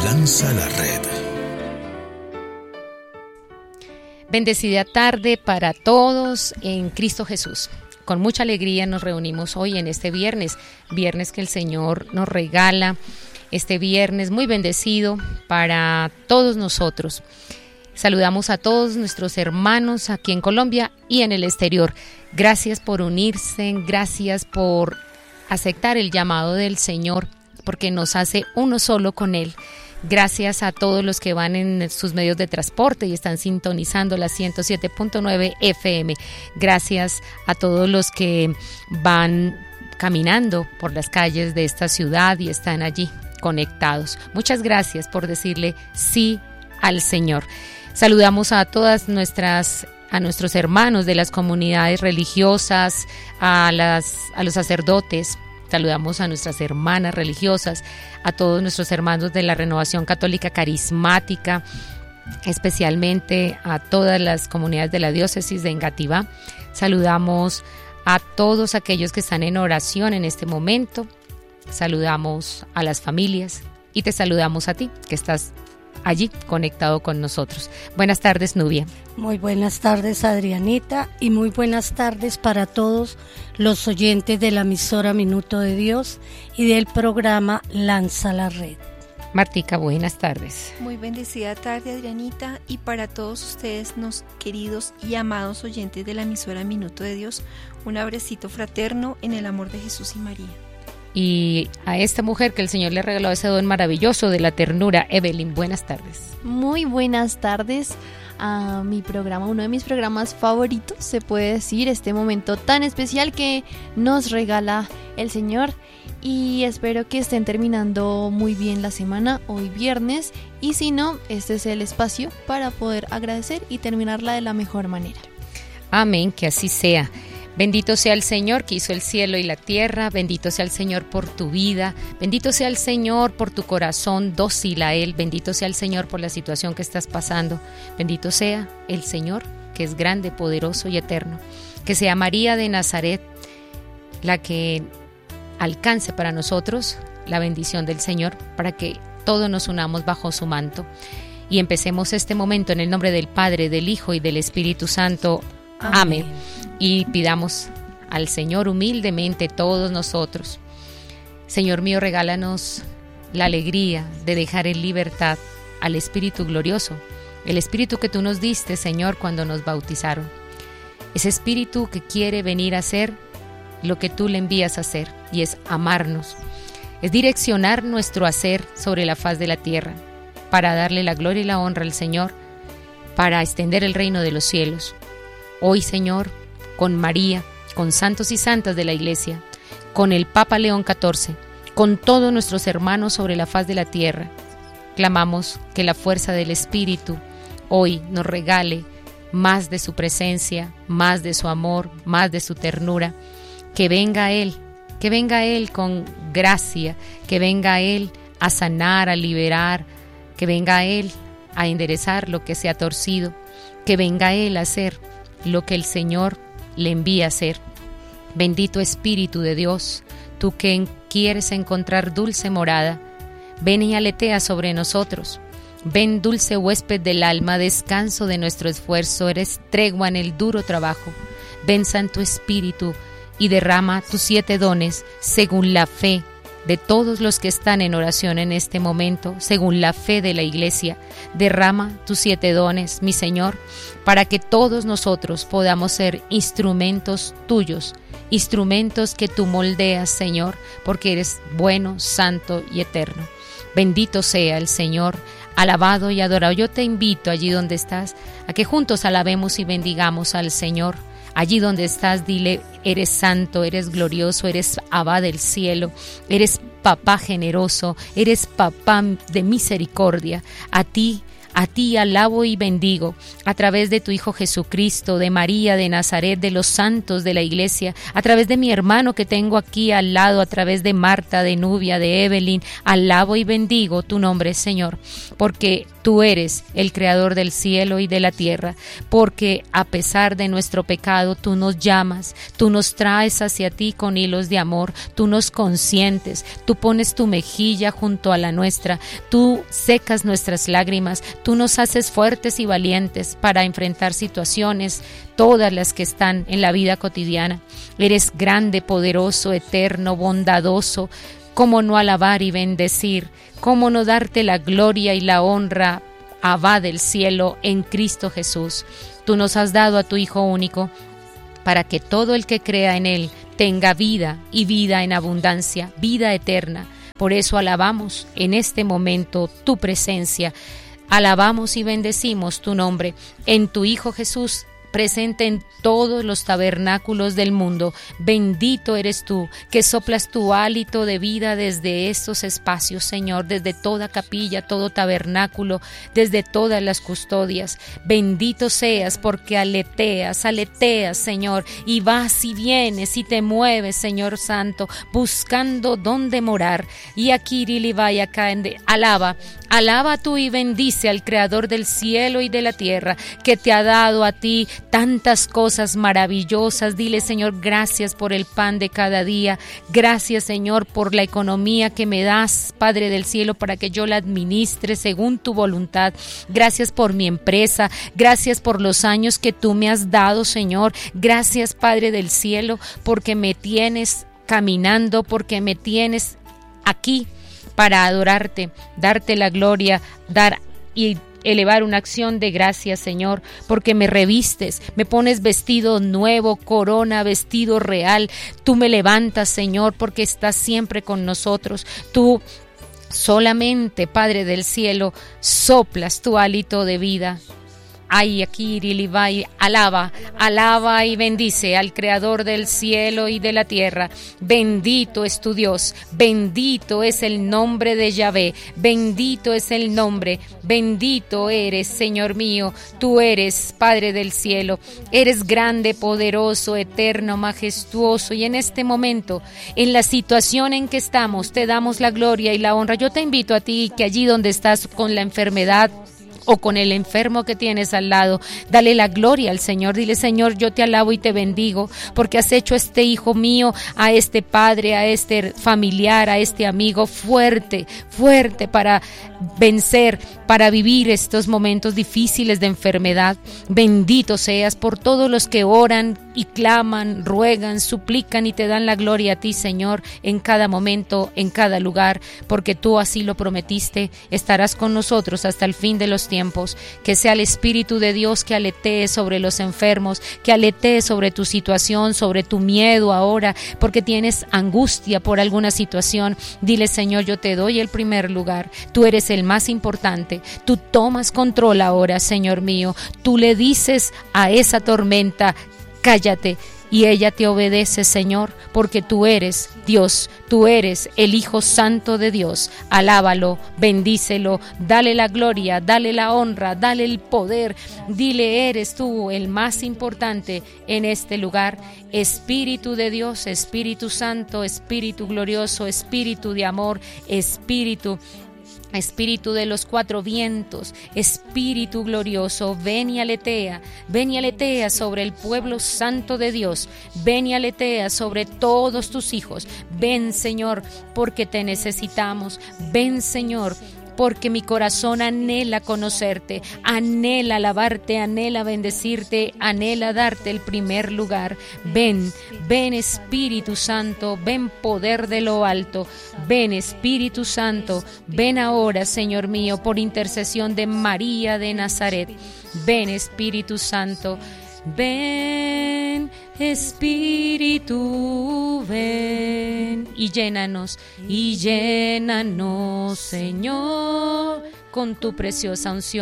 Lanza la red. Bendecida tarde para todos en Cristo Jesús. Con mucha alegría nos reunimos hoy en este viernes que el Señor nos regala, este viernes muy bendecido para todos nosotros. Saludamos a todos nuestros hermanos aquí en Colombia y en el exterior. Gracias por unirse, gracias por aceptar el llamado del Señor, porque nos hace uno solo con Él. Gracias a todos los que van en sus medios de transporte y están sintonizando la 107.9 FM. Gracias a todos los que van caminando por las calles de esta ciudad y están allí conectados. Muchas gracias por decirle sí al Señor. Saludamos a todas a nuestros hermanos de las comunidades religiosas, a los sacerdotes. Saludamos a nuestras hermanas religiosas, a todos nuestros hermanos de la Renovación Católica Carismática, especialmente a todas las comunidades de la diócesis de Engativá. Saludamos a todos aquellos que están en oración en este momento. Saludamos a las familias y te saludamos a ti que estás allí conectado con nosotros. Buenas tardes, Nubia. Muy buenas tardes, Adrianita, y muy buenas tardes para todos los oyentes de la emisora Minuto de Dios y del programa Lanza la Red. Martica, buenas tardes. Muy bendecida tarde, Adrianita, y para todos ustedes, queridos y amados oyentes de la emisora Minuto de Dios, un abracito fraterno en el amor de Jesús y María. Y a esta mujer que el Señor le regaló ese don maravilloso de la ternura, Evelyn, buenas tardes. Muy buenas tardes a mi programa, uno de mis programas favoritos, se puede decir, este momento tan especial que nos regala el Señor, y espero que estén terminando muy bien la semana, hoy viernes, y si no, este es el espacio para poder agradecer y terminarla de la mejor manera. Amén, que así sea. Bendito sea el Señor que hizo el cielo y la tierra, bendito sea el Señor por tu vida, bendito sea el Señor por tu corazón dócil a Él, bendito sea el Señor por la situación que estás pasando, bendito sea el Señor que es grande, poderoso y eterno, que sea María de Nazaret la que alcance para nosotros la bendición del Señor, para que todos nos unamos bajo su manto y empecemos este momento en el nombre del Padre, del Hijo y del Espíritu Santo. Amén. Y pidamos al Señor humildemente todos nosotros. Señor mío, regálanos la alegría de dejar en libertad al Espíritu glorioso, el Espíritu que tú nos diste, Señor, cuando nos bautizaron. Ese Espíritu que quiere venir a hacer lo que tú le envías a hacer, y es amarnos, es direccionar nuestro hacer sobre la faz de la tierra, para darle la gloria y la honra al Señor, para extender el reino de los cielos. Hoy, Señor, con María, con santos y santas de la Iglesia, con el Papa León XIV, con todos nuestros hermanos sobre la faz de la tierra, clamamos que la fuerza del Espíritu hoy nos regale más de su presencia, más de su amor, más de su ternura, que venga Él con gracia, que venga Él a sanar, a liberar, que venga Él a enderezar lo que se ha torcido, que venga Él a hacer lo que el Señor le envía a hacer. Bendito Espíritu de Dios, tú que quieres encontrar dulce morada, ven y aletea sobre nosotros. Ven, dulce huésped del alma, descanso de nuestro esfuerzo, eres tregua en el duro trabajo. Ven, Santo Espíritu, y derrama tus 7 dones según la fe de todos los que están en oración en este momento, según la fe de la Iglesia. Derrama tus 7 dones, mi Señor, para que todos nosotros podamos ser instrumentos tuyos, instrumentos que tú moldeas, Señor, porque eres bueno, santo y eterno. Bendito sea el Señor, alabado y adorado. Yo te invito allí donde estás, a que juntos alabemos y bendigamos al Señor. Allí donde estás, dile, eres santo, eres glorioso, eres Abba del cielo, eres papá generoso, eres papá de misericordia. A ti A ti alabo y bendigo a través de tu Hijo Jesucristo, de María, de Nazaret, de los santos de la iglesia, a través de mi hermano que tengo aquí al lado, a través de Marta, de Nubia, de Evelyn. Alabo y bendigo tu nombre, Señor, porque tú eres el creador del cielo y de la tierra, porque a pesar de nuestro pecado, tú nos llamas, tú nos traes hacia ti con hilos de amor, tú nos consientes, tú pones tu mejilla junto a la nuestra, tú secas nuestras lágrimas, tú nos haces fuertes y valientes para enfrentar situaciones, todas las que están en la vida cotidiana. Eres grande, poderoso, eterno, bondadoso. ¿Cómo no alabar y bendecir? ¿Cómo no darte la gloria y la honra, Abba del cielo, en Cristo Jesús? Tú nos has dado a tu Hijo único para que todo el que crea en Él tenga vida y vida en abundancia, vida eterna. Por eso alabamos en este momento tu presencia. Alabamos y bendecimos tu nombre en tu Hijo Jesús, presente en todos los tabernáculos del mundo. Bendito eres tú, que soplas tu hálito de vida desde estos espacios, Señor, desde toda capilla, todo tabernáculo, desde todas las custodias. Bendito seas porque aleteas, Señor, y vas y vienes y te mueves, Señor Santo, buscando dónde morar. Y aquí vaya alaba tú y bendice al Creador del cielo y de la tierra, que te ha dado a ti tantas cosas maravillosas. Dile, Señor, gracias por el pan de cada día. Gracias, Señor, por la economía que me das, Padre del cielo, para que yo la administre según tu voluntad. Gracias por mi empresa. Gracias por los años que tú me has dado, Señor. Gracias, Padre del cielo, porque me tienes caminando, porque me tienes aquí para adorarte, darte la gloria, dar y elevar una acción de gracias, Señor, porque me revistes, me pones vestido nuevo, corona, vestido real. Tú me levantas, Señor, porque estás siempre con nosotros. Tú solamente, Padre del cielo, soplas tu hálito de vida. Ay, aquí Irilibay, alaba y bendice al Creador del cielo y de la tierra. Bendito es tu Dios, bendito es el nombre de Yahvé, bendito es el nombre, bendito eres, Señor mío, tú eres Padre del cielo, eres grande, poderoso, eterno, majestuoso, y en este momento, en la situación en que estamos, te damos la gloria y la honra. Yo te invito a ti que allí donde estás con la enfermedad, o con el enfermo que tienes al lado, dale la gloria al Señor. Dile, Señor, yo te alabo y te bendigo porque has hecho a este hijo mío, a este padre, a este familiar, a este amigo fuerte para vencer, para vivir estos momentos difíciles de enfermedad. Bendito seas por todos los que oran y claman, ruegan, suplican y te dan la gloria a ti, Señor, en cada momento, en cada lugar, porque tú así lo prometiste. Estarás con nosotros hasta el fin de los tiempos. Que sea el Espíritu de Dios que aletee sobre los enfermos, que aletee sobre tu situación, sobre tu miedo ahora, porque tienes angustia por alguna situación. Dile, Señor, yo te doy el primer lugar. Tú eres el más importante. Tú tomas control ahora, Señor mío. Tú le dices a esa tormenta, cállate, y ella te obedece, Señor, porque tú eres Dios, tú eres el Hijo Santo de Dios. Alábalo, bendícelo, dale la gloria, dale la honra, dale el poder. Dile, eres tú el más importante en este lugar. Espíritu de Dios, Espíritu Santo, Espíritu glorioso, Espíritu de amor, Espíritu de los cuatro vientos, Espíritu glorioso, ven y aletea sobre el pueblo santo de Dios, ven y aletea sobre todos tus hijos. Ven, Señor, porque te necesitamos. Ven, Señor, porque mi corazón anhela conocerte, anhela alabarte, anhela bendecirte, anhela darte el primer lugar. Ven Espíritu Santo, ven poder de lo alto, ven Espíritu Santo, ven ahora, Señor mío, por intercesión de María de Nazaret. Ven Espíritu Santo, ven Espíritu, ven y llénanos, Señor, con tu preciosa unción.